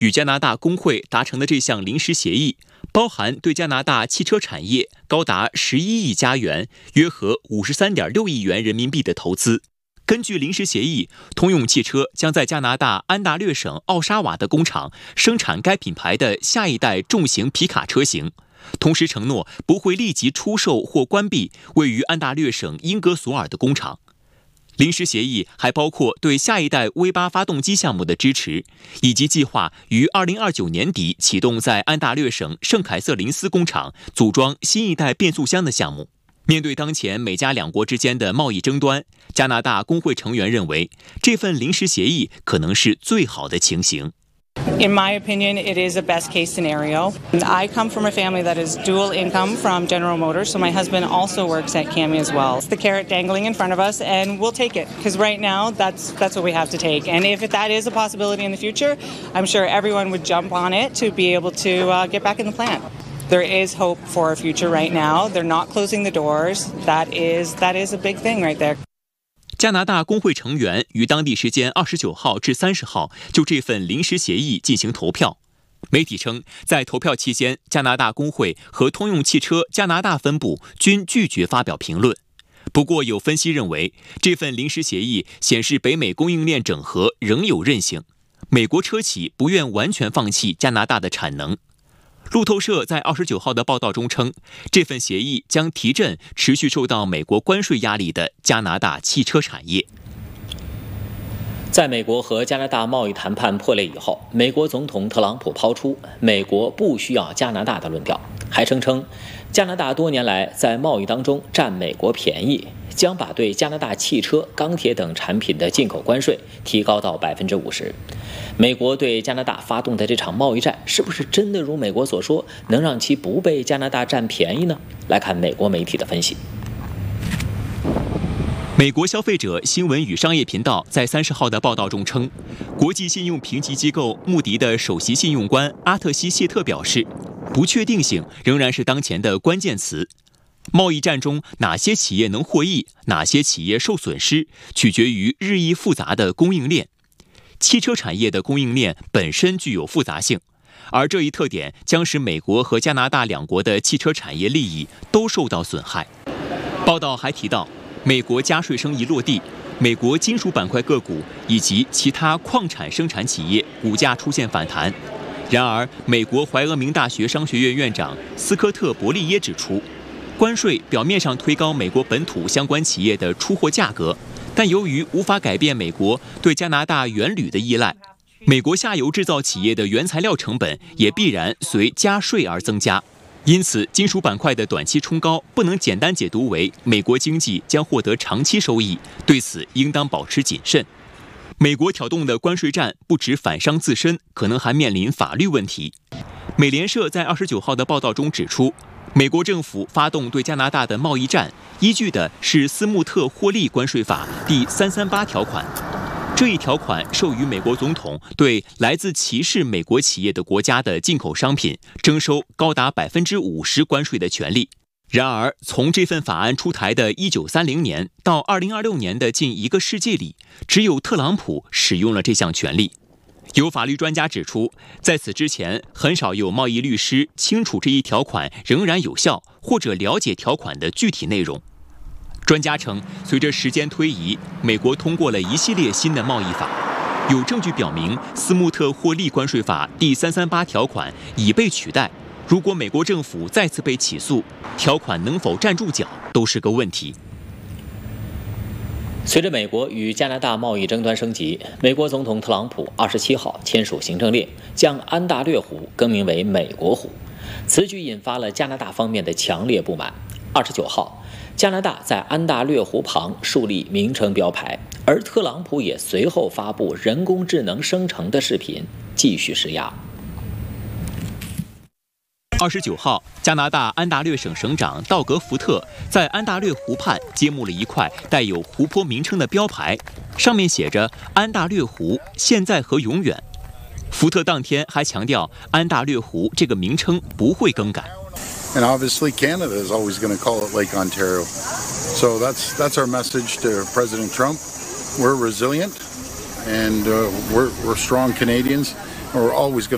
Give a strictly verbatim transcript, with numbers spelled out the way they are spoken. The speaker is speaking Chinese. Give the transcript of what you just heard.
与加拿大工会达成的这项临时协议，包含对加拿大汽车产业高达十一亿加元，约合五十三点六亿元人民币的投资。根据临时协议，通用汽车将在加拿大安大略省奥沙瓦的工厂生产该品牌的下一代重型皮卡车型，同时承诺不会立即出售或关闭位于安大略省英格索尔的工厂。临时协议还包括对下一代 V 八 发动机项目的支持，以及计划于二零二九年底启动在安大略省圣凯瑟琳斯工厂组装新一代变速箱的项目。面对当前美加两国之间的贸易争端，加拿大工会成员认为，这份临时协议可能是最好的情形。 In my opinion, it is a best case scenario. I come from a family that is dual income from General Motors, so my husband also works at C A M I as well. It's the carrot dangling in front of us, and we'll take it, because right now that's that's what we have to take. And if that is a possibility in the future, I'm sure everyone would jump on it to be able to uh, get back in the plant. There is hope for a future right now. They're not closing the doors. That is that is a big thing right there. 加拿大工会成员于当地时间二十九号至三十号就这份临时协议进行投票。媒体称，在投票期间，加拿大工会和通用汽车加拿大分部均拒绝发表评论。不过，有分析认为，这份临时协议显示北美供应链整合仍有韧性，美国车企不愿完全放弃加拿大的产能。路透社在二十九号的报道中称，这份协议将提振持续受到美国关税压力的加拿大汽车产业。 在美国和加拿大贸易谈判破裂以后，美国总统特朗普抛出美国不需要加拿大的论调，还声称加拿大多年来在贸易当中占美国便宜，将把对加拿大汽车、钢铁等产品的进口关税提高到百分之五十。美国对加拿大发动的这场贸易战，是不是真的如美国所说，能让其不被加拿大占便宜呢？来看美国媒体的分析。 美国消费者新闻与商业频道在三十号的报道中称，国际信用评级机构穆迪的首席信用官阿特西谢特表示，不确定性仍然是当前的关键词。贸易战中哪些企业能获益，哪些企业受损失，取决于日益复杂的供应链。汽车产业的供应链本身具有复杂性，而这一特点将使美国和加拿大两国的汽车产业利益都受到损害。报道还提到，美国加税声一落地，美国金属板块个股以及其他矿产生产企业股价出现反弹。然而，美国怀俄明大学商学院院长斯科特·伯利耶指出，关税表面上推高美国本土相关企业的出货价格，但由于无法改变美国对加拿大原铝的依赖，美国下游制造企业的原材料成本也必然随加税而增加。因此，金属板块的短期冲高不能简单解读为美国经济将获得长期收益，对此应当保持谨慎。美国挑动的关税战不止反伤自身，可能还面临法律问题。美联社在二十九号的报道中指出，美国政府发动对加拿大的贸易战，依据的是斯穆特获利关税法第三三八条款。这一条款授予美国总统对来自歧视美国企业的国家的进口商品征收高达百分之五十关税的权利。然而，从这份法案出台的一九三零年到二零二六年的近一个世纪里，只有特朗普使用了这项权利。有法律专家指出，在此之前，很少有贸易律师清楚这一条款仍然有效，或者了解条款的具体内容。专家称，随着时间推移，美国通过了一系列新的贸易法，有证据表明斯穆特获利关税法第三三八条款已被取代。如果美国政府再次被起诉，条款能否站住脚都是个问题。 随着美国与加拿大贸易争端升级，美国总统特朗普二十七号签署行政令，将安大略湖更名为美国湖。此举引发了加拿大方面的强烈不满。二十九号，加拿大在安大略湖旁树立名称标牌，而特朗普也随后发布人工智能生成的视频，继续施压。 二十九号，加拿大安大略省省长道格·福特在安大略湖畔揭幕了一块带有湖泊名称的标牌，上面写着“安大略湖，现在和永远”。福特当天还强调，安大略湖这个名称不会更改。 And obviously, Canada is always going to call it Lake Ontario. So that's that's our message to President Trump. We're resilient, and uh, we're we're strong Canadians, and we're always going to